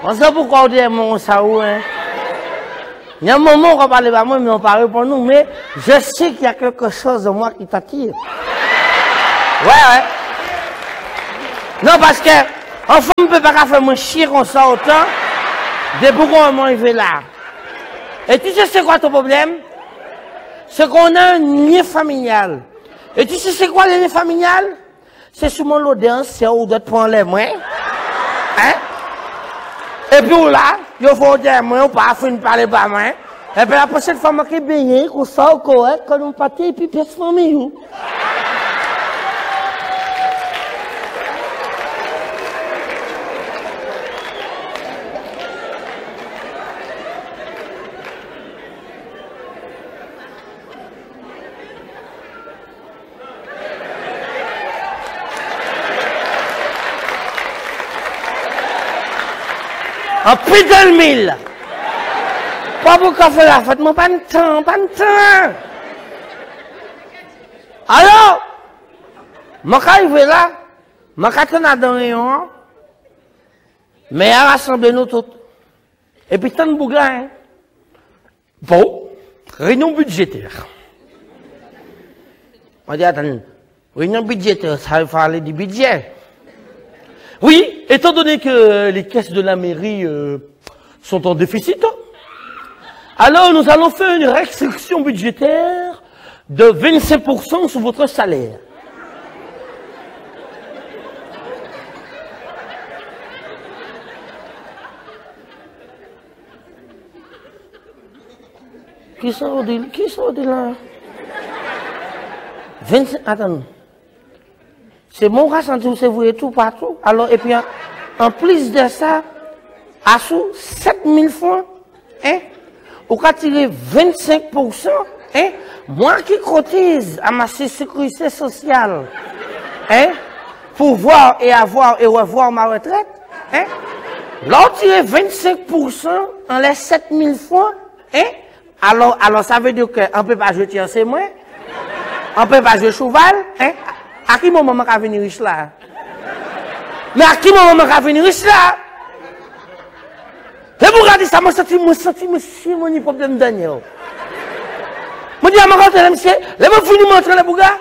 On sait pourquoi on dit mon ça ou hein. Il y a un moment où on parle pas moi, mais on parle pour nous, mais je sais qu'il y a quelque chose de moi qui t'attire. Ouais. Non, parce que, enfin, on ne peut pas faire mon chier comme ça autant, depuis qu'on est arrivé là. Et tu sais c'est quoi ton problème? C'est qu'on a un lien familial. Et tu sais c'est quoi le lien familial? C'est sûrement l'audience, c'est où d'autres prendre les mains. Hein? Et puis là, il faut dire moi, on pas fin de parler pas moi. Et puis la prochaine fois, je vais baigner, qu'on sort correct, quand on partit, et puis pièce famille. En plus de 1000. Pas pour qu'on fait la fête, mais pas de temps. Alors, je suis arrivé là, je suis allé dans le rayon, mais à rassembler nous tous. Et puis, tant de bougla, hein. Bon, réunion budgétaire. On dit, attends, réunion budgétaire, ça veut parler du budget. Oui, étant donné que les caisses de la mairie sont en déficit, alors nous allons faire une restriction budgétaire de 25% sur votre salaire. Qui sont là? 25, attends. C'est mon ressenti où c'est vous tout partout. Alors, et puis, en plus de ça, à sous 7000 francs, hein, ou qu'à tirer 25%, hein, moi qui cotise à ma sécurité sociale, hein, pour voir et avoir et revoir ma retraite, hein, là, on tire 25% en les 7000 francs, hein, alors ça veut dire qu'on ne peut pas jouer c'est moi, on ne peut pas jouer cheval, hein. À qui moment je vais venir riche là? Mais à qui moment je vais venir riche là? Et vous regardez ça, moi senti, monsieur, mon problème Daniel. Je dis à ma rentrée, monsieur, laissez-moi finir montrer le bouga.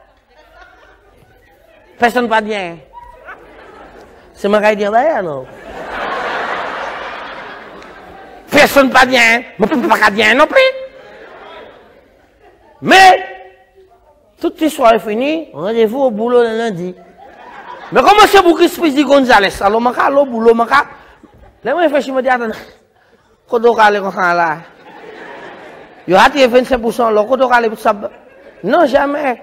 Personne pas bien. C'est ma caille derrière, non? Personne pas bien. Je ne peux pas bien non plus. Mais, toute l'histoire est finie, rendez-vous au boulot le lundi. Mais comment c'est pour Crispy Gonzalez? Alors, je vais au boulot, je vais réfléchir, je me dis, attends, quand on va aller comme ça là? Il y a 25%, là, quand on va aller pour ça? Non, jamais.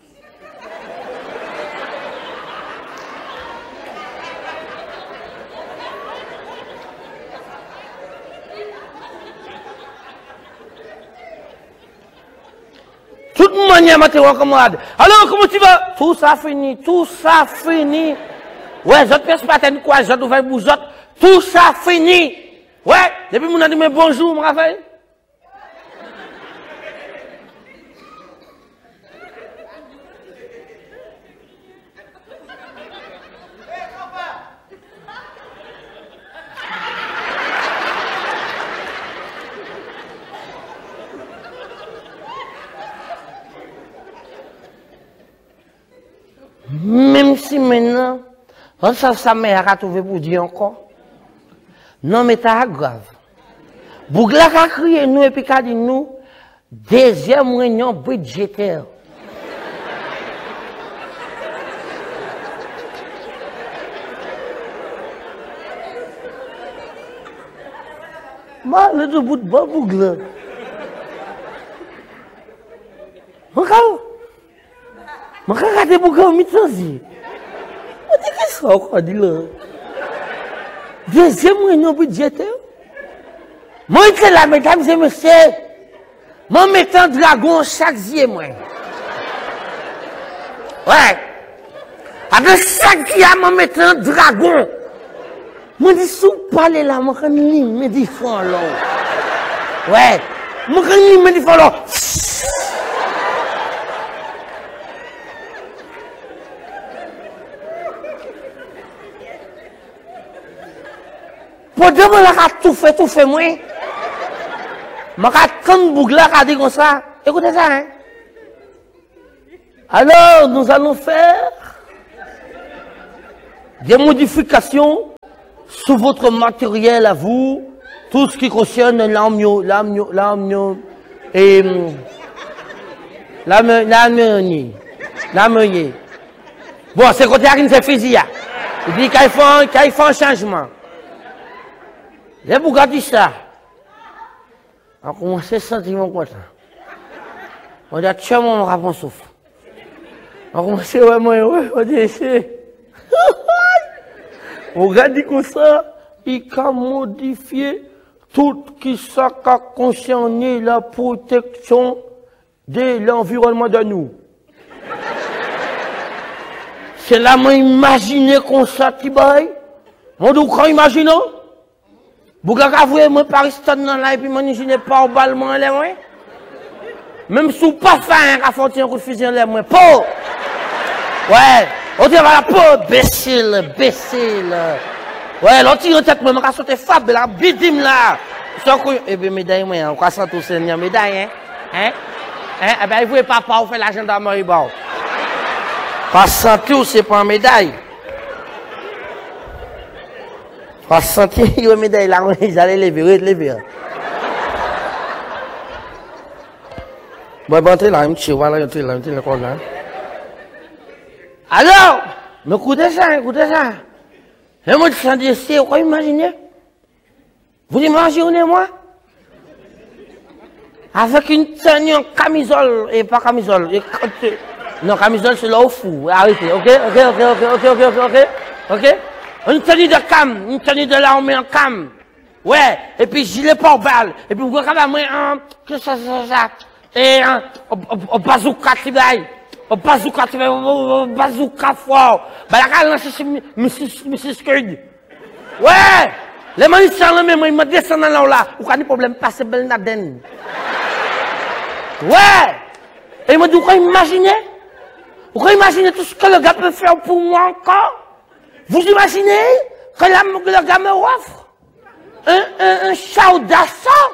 Toute manière, je te recommande. Alors, comment tu vas? Tout ça fini. Ouais, je te fais pas quoi, je te fais pour autres. Tout ça fini. Ouais, depuis mon a dit, mais bonjour, mon Raphaël. Même si maintenant, on sait sa mère a trouvé pour dire encore. Non, mais c'est grave. Bougla a crié nous et puis a dit nous, deuxième réunion budgétaire. Moi, le bout de bon Bougla. Encore. Je vais regarder Bougla au mi-temps. Je dis, qu'est-ce qu'on dit là? Deuxième réunion budgétaire. Moi, je suis là, mesdames et messieurs. Moi, je mets un dragon chaque jour, moi. Ouais. Avec chaque jour, je mets un dragon. Moi, je dis, si vous parlez là, je vais me dire, là. Ouais. Je vais me dire, là. Pendant que je tout fait, moi. Je vais quand Bougla a dit comme ça. Écoutez ça, hein. Alors, nous allons faire des modifications sur votre matériel à vous, tout ce qui concerne et l'amnion. Bon, c'est côté qui fait fusil. Il dit qu'il faut un changement. Les Bougla dit ça. On commence à sentir comme ça. On dit, tiens, mon rapport souffle. On commence à on dit, c'est. On regarde comme ça, il a modifié tout qui ça a concerné la protection de l'environnement de nous. C'est là, moi, imaginer comme ça, qui baille. On doit quand imaginer. Vous avez vu, moi, Paris, stand là, et puis, moi, je pas au ballement, là, moi. Même si vous pas fait un raffonti, un coup de fusil, là, moi, pas. Ouais. On dit, voilà, pas, bécile. Ouais, l'autre, il tête, moi, je vais sauter fab, là, bidim, là. Eh bien, médaille, moi, on va sentir aussi une médaille, hein. Eh bien, vous, papa, vous faites la gendarmerie, bon. Pas sentir, c'est pas une médaille. Pas sentir, il y a une médaille, là, ils allaient lever. Bon, entrer là, un petit, voilà, entrer là, là. Alors, mais écoutez ça. Et moi, je dis, c'est, vous imaginez? Vous imaginez, moi? Avec une tenue en camisole, et pas camisole, non, camisole, c'est là au fou. Arrêtez, ok? Une tenue de cam, une tenue de l'armée en cam. Ouais, et puis gilet pare-balles. Et puis vous regardez, moi, que ça. Et un bazooka, tu vois. Au bazooka fort. Bah, la gare, c'est Mrs. Scud. Ouais! Les manifestants, là, même, ils me descendent là. Ou quand il y a problème, passer belle Naden. Ouais! Et il me dit, vous imaginez? Vous imaginez tout ce que le gars peut faire pour moi encore? Vous imaginez que le gars me offre? Un char d'assaut?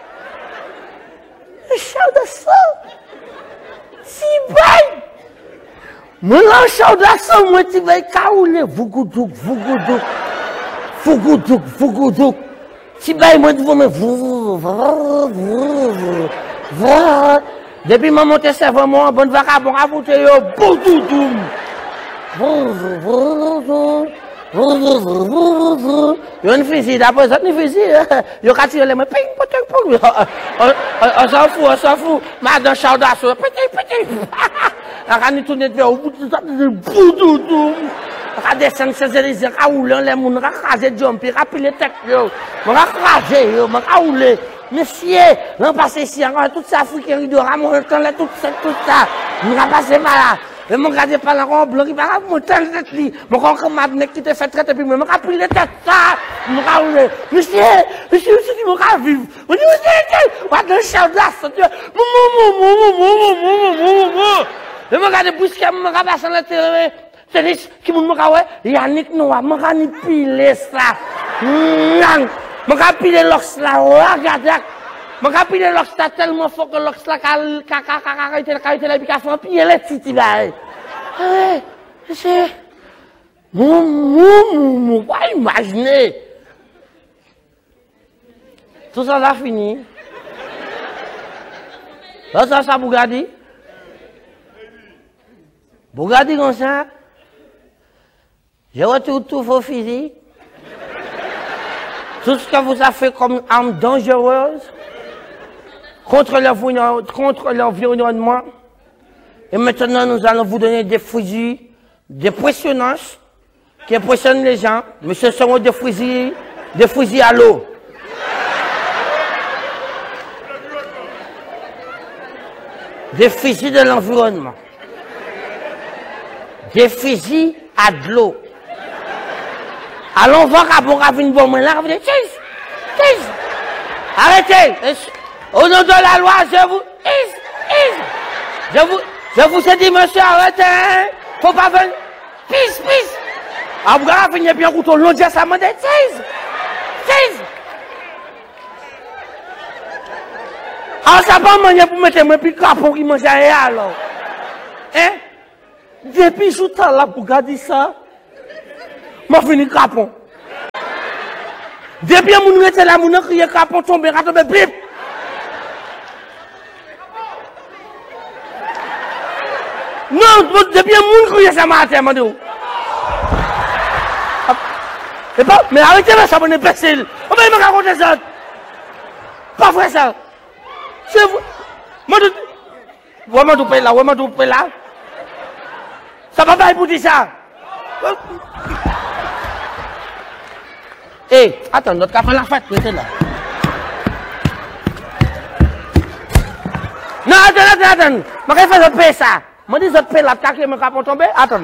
Un char d'assaut? Si belle! Moi, un char d'assaut, moi, tu vas caouler. Vougoudou. Si belle, moi, tu vas me depuis ma montée, c'est vraiment un bon vagabond à vous, t'es au boudoudoum. Il y a une fusil, d'après ça, une fusil. Il y a tiré les mains, ping, ping. On s'en fout. Madame char d'assaut, ping. On a tourné vers au bout de ça, boudoudoum. On a descendu ces éléments, on a roulé, les gens, on a crasé, jumpé, rappeler les têtes, on a crasé, on a roulé. Monsieur, on passe ici, encore tout ça, Africain, il doit ramonter tout ça. On va passer par là. Et mon gars, pas là, on bloque, il va monter la tête, mon grand camarade qui te fait traiter, puis moi, on a pris les têtes, ça. On va rouler. Monsieur, mon gars, vive. On dit, on va dans le char d'assaut, et mon gars, de brusquer, mon gars, passant la télé, c'est des qui m'ont dit, ouais, Yannick Noah, mon gars, ni pile ça. Mon gars, pile l'ox là, regarde. Mon gars, pile l'ox là, tellement fort que l'ox là, qu'a la pication, puis elle est titi là. Ouais, c'est. Pas imaginer. Tout ça, là, fini. Ça, Bougadi. Bougadi comme ça. Je retrouve tout vos fusils. Tout ce que vous avez fait comme arme dangereuse contre l'environnement. Et maintenant, nous allons vous donner des fusils, des pressionnances qui impressionnent les gens. Mais ce seront des fusils à l'eau. Des fusils de l'environnement. Des fusils à de l'eau. Allons voir à bon ravine bon là, vous dites, arrêtez. Au nom de la loi, je vous ai dit, monsieur, arrêtez. Faut pas venir. Peace. Ah, vous avez bien couteau, l'autre, ça m'a dit, bêtise. Alors ça pas manière pour mettre moi puis capon qui mange alors. Hein? Depuis sous temps là pour garder ça. M'a fini capon. Depuis mon rete là mon crier capon tomber bip. Non, depuis mon crier ça matin m'a et pas, mais arrêtez là, ça, mon imbécile. On va me raconter ça. Pas vrai ça. C'est vous. Moi, je là. Ça va pas pour dire ça. Eh, attends, notre cap la fête, mettez là. Non, attends. Je vais faire paix ça. Je dis, je paie la taque et mon cap tomber. Attends.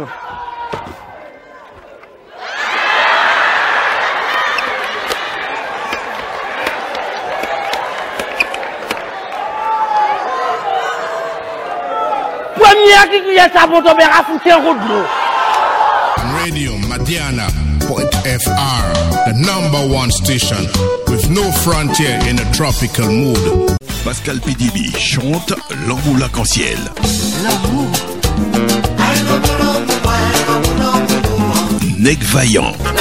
Radio Madiana.fr, the #1 station with no frontier in a tropical mood. Pascal PDB chante L'amour l'arc-en-ciel. L'amour. Neg Vaillant.